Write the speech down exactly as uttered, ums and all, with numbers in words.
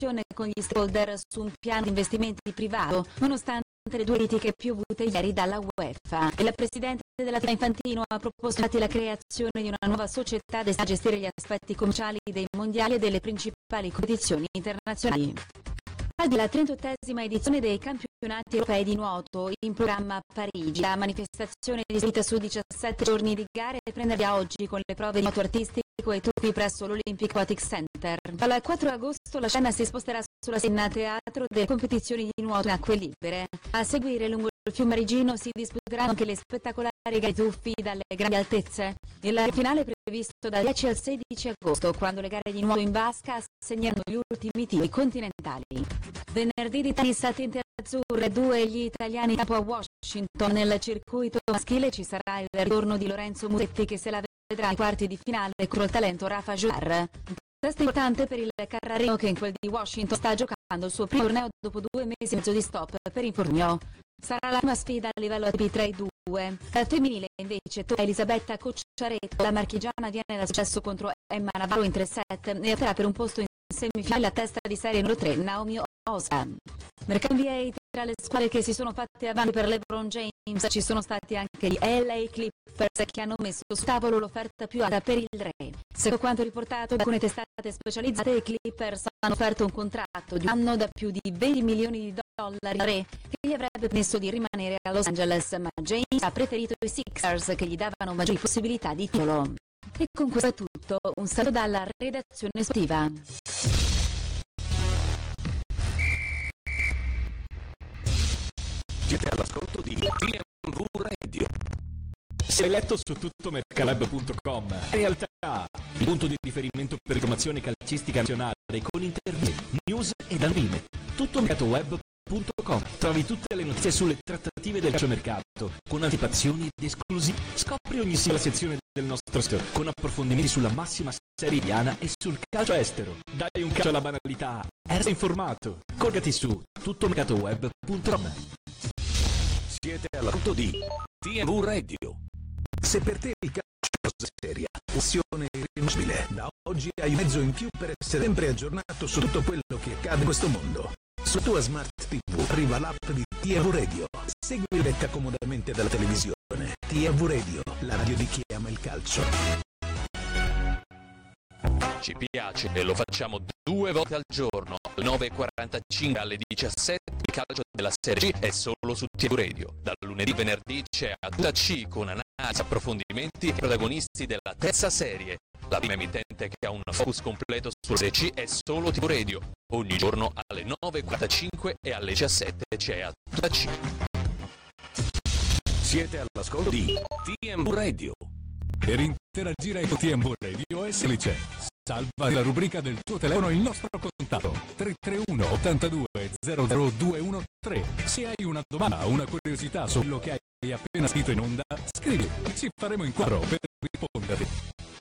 con gli stakeholder su un piano di investimenti privato, nonostante le due critiche piovute ieri dalla UEFA. E la presidente della F I A Infantino ha proposto la creazione di una nuova società destinata a gestire gli aspetti commerciali dei mondiali e delle principali competizioni internazionali. La trentottesima edizione dei campionati europei di nuoto in programma a Parigi. La manifestazione è distribuita su diciassette giorni di gare e prende via oggi con le prove di nuoto artistico e tuffi presso l'Olympic Aquatic Center. Dal quattro agosto la scena si sposterà sulla scena teatro delle competizioni di nuoto in acque libere. A seguire lungo il fiume Arigino si disputeranno anche le spettacolari gare tuffi dalle grandi altezze. Il finale è previsto dal dieci al sedici agosto, quando le gare di nuoto in vasca segneranno gli ultimi titoli continentali. Venerdì di tennis a tinte azzurre, due gli italiani capo a Washington. Nel circuito maschile ci sarà il ritorno di Lorenzo Musetti, che se la vedrà ai quarti di finale contro il talento Rafa Jodar. Test importante per il carrarino, che in quel di Washington sta giocando il suo primo torneo dopo due mesi e mezzo di stop per infortunio. Sarà la prima sfida a livello A T P tra i due. Al femminile invece tocca Elisabetta Cocciaretto. La marchigiana viene dal successo contro Emma Navarro in tre set e opterà per un posto in semifinale a testa di serie numero tre Naomi Osaka. Mercato N B A, tra le squadre che si sono fatte avanti per LeBron James ci sono stati anche gli L A Clippers, che hanno messo su tavolo l'offerta più alta per il re. Secondo quanto riportato da alcune testate specializzate, i Clippers hanno offerto un contratto di un anno da più di venti milioni di dollari al re, che gli avrebbe permesso di rimanere a Los Angeles, ma James ha preferito i Sixers, che gli davano maggiori possibilità di titolo. E con questo è tutto, un saluto dalla redazione sportiva. Siete all'ascolto di T M V Radio. Sei letto su tuttomercalab punto com. In realtà, il punto di riferimento per informazioni calcistica nazionale con interviste, news ed anime. tuttomercatoweb punto com. Trovi tutte le notizie sulle trattative del calciomercato, con anticipazioni ed esclusive. Scopri ogni singola sezione del nostro store, con approfondimenti sulla massima serie italiana e sul calcio estero. Dai un calcio alla banalità, resta informato. Colgati su tuttomercatoweb punto com. Siete all'ascolto di T M V Radio. Se per te il calcio è una cosa seria, passione irrinunciabile, da oggi hai mezzo in più per essere sempre aggiornato su tutto quello che accade in questo mondo. Sulla tua smart tivù arriva l'app di T M V Radio. Segui diretta comodamente dalla televisione. T M V Radio, la radio di chi ama il calcio. Ci piace e lo facciamo due volte al giorno, alle nove e quarantacinque alle diciassette. Il calcio della Serie C è solo su T M V Radio. Dal lunedì venerdì c'è A Tutta C, con analisi, approfondimenti e protagonisti della terza serie. La prima emittente che ha un focus completo sulla Serie C è solo T M V Radio. Ogni giorno alle nove e quarantacinque e alle diciassette c'è A Tutta C. Siete all'ascolto di T M V Radio. Per interagire con T M V Radio è semplice. Salva la rubrica del tuo telefono il nostro contatto tre tre uno ottantadue zero zero due uno tre. Se hai una domanda o una curiosità su quello che hai appena scritto in onda, scrivi, ci faremo in quadro per risponderti.